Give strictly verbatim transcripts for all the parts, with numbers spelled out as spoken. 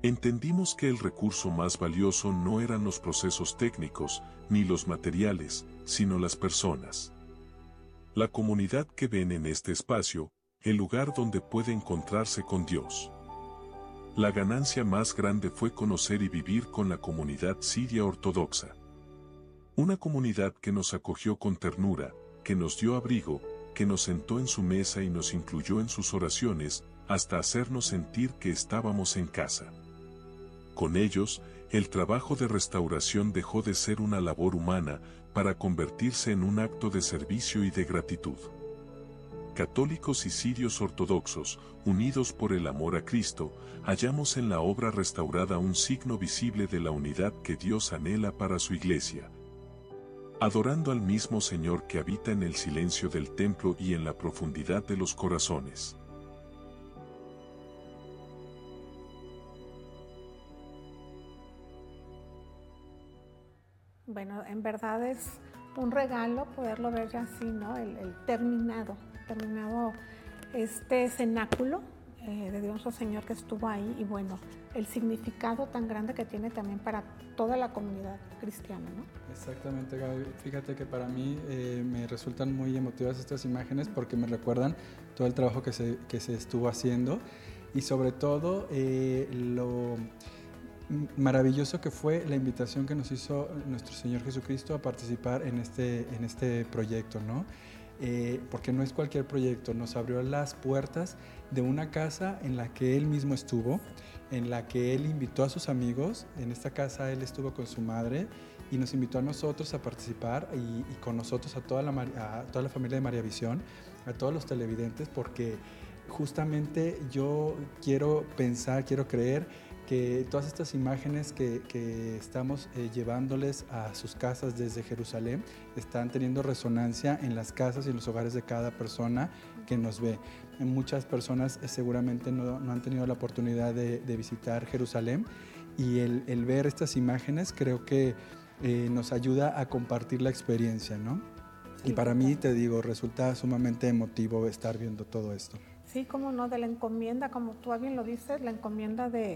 Entendimos que el recurso más valioso no eran los procesos técnicos, ni los materiales, sino las personas. La comunidad que ven en este espacio, el lugar donde puede encontrarse con Dios. La ganancia más grande fue conocer y vivir con la comunidad siria ortodoxa. Una comunidad que nos acogió con ternura, que nos dio abrigo, que nos sentó en su mesa y nos incluyó en sus oraciones, hasta hacernos sentir que estábamos en casa. Con ellos, el trabajo de restauración dejó de ser una labor humana para convertirse en un acto de servicio y de gratitud. Católicos y sirios ortodoxos, unidos por el amor a Cristo, hallamos en la obra restaurada un signo visible de la unidad que Dios anhela para su Iglesia. Adorando al mismo Señor que habita en el silencio del templo y en la profundidad de los corazones. Bueno, en verdad es un regalo poderlo ver ya así, ¿no? El, el terminado, terminado este cenáculo eh, de Dios nuestro Señor que estuvo ahí y bueno, el significado tan grande que tiene también para toda la comunidad cristiana, ¿no? Exactamente, Gaby. Fíjate que para mí eh, me resultan muy emotivas estas imágenes porque me recuerdan todo el trabajo que se, que se estuvo haciendo y sobre todo eh, lo maravilloso que fue la invitación que nos hizo nuestro Señor Jesucristo a participar en este, en este proyecto, ¿no? Eh, porque no es cualquier proyecto, nos abrió las puertas de una casa en la que Él mismo estuvo, en la que Él invitó a sus amigos. En esta casa Él estuvo con su madre y nos invitó a nosotros a participar y, y con nosotros a toda, la, a toda la familia de María Visión, a todos los televidentes, porque justamente yo quiero pensar, quiero creer que todas estas imágenes que, que estamos eh, llevándoles a sus casas desde Jerusalén están teniendo resonancia en las casas y en los hogares de cada persona que nos ve. Muchas personas eh, seguramente no, no han tenido la oportunidad de, de visitar Jerusalén y el, el ver estas imágenes creo que eh, nos ayuda a compartir la experiencia, ¿no? Sí, y para mí, te digo, resulta sumamente emotivo estar viendo todo esto. Sí, cómo no, de la encomienda, como tú bien lo dices, la encomienda de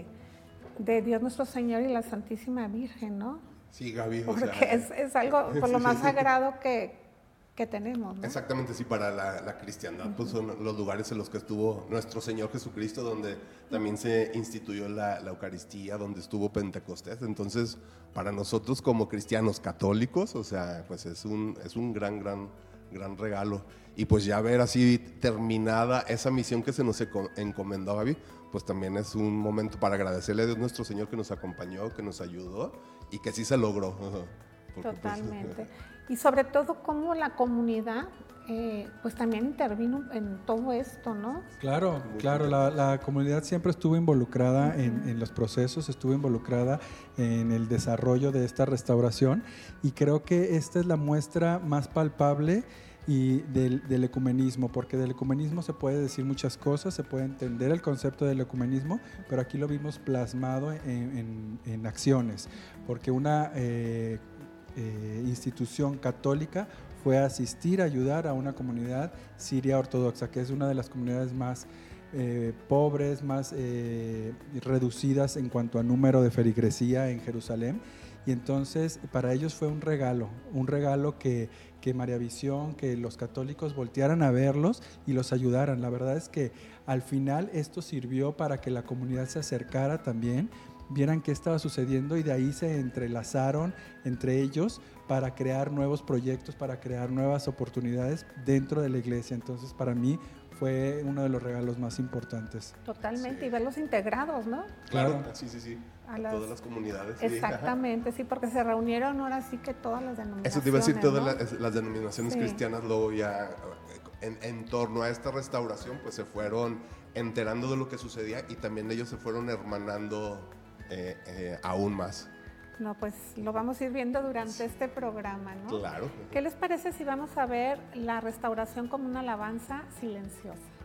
de Dios nuestro Señor y la Santísima Virgen, ¿no? Sí, Gaby. Porque o sea, es, es algo por lo más sagrado que, que tenemos, ¿no? Exactamente, sí, para la, la cristiandad, uh-huh. Pues son los lugares en los que estuvo nuestro Señor Jesucristo, donde también se instituyó la, la Eucaristía, donde estuvo Pentecostés. Entonces, para nosotros como cristianos católicos, o sea, pues es un, es un gran, gran, gran regalo. Y pues ya ver así terminada esa misión que se nos encomendó, Gaby, pues también es un momento para agradecerle a Dios nuestro Señor que nos acompañó, que nos ayudó y que sí se logró. Porque totalmente. Pues, y sobre todo cómo la comunidad eh, pues también intervino en todo esto, ¿no? Claro, claro, la, la comunidad siempre estuvo involucrada uh-huh. en, en los procesos, estuvo involucrada en el desarrollo de esta restauración y creo que esta es la muestra más palpable y del, del ecumenismo, porque del ecumenismo se puede decir muchas cosas, se puede entender el concepto del ecumenismo, pero aquí lo vimos plasmado en, en, en acciones, porque una eh, eh, institución católica fue a asistir, a ayudar a una comunidad siria ortodoxa, que es una de las comunidades más eh, pobres, más eh, reducidas en cuanto a número de feligresía en Jerusalén. Y entonces para ellos fue un regalo, un regalo que, que María Visión, que los católicos voltearan a verlos y los ayudaran. La verdad es que al final esto sirvió para que la comunidad se acercara también, vieran qué estaba sucediendo y de ahí se entrelazaron entre ellos para crear nuevos proyectos, para crear nuevas oportunidades dentro de la iglesia. Entonces para mí fue uno de los regalos más importantes. Totalmente, sí. Y verlos integrados, ¿no? Claro, sí, sí, sí. A las... todas las comunidades. Exactamente, sí, sí, porque se reunieron ahora sí que todas las denominaciones. Eso te iba a decir, todas ¿no? las, las denominaciones sí. cristianas luego ya en, en torno a esta restauración pues se fueron enterando de lo que sucedía y también ellos se fueron hermanando eh, eh, aún más. No, pues lo vamos a ir viendo durante sí. este programa, ¿no? Claro. ¿Qué les parece si vamos a ver la restauración como una alabanza silenciosa?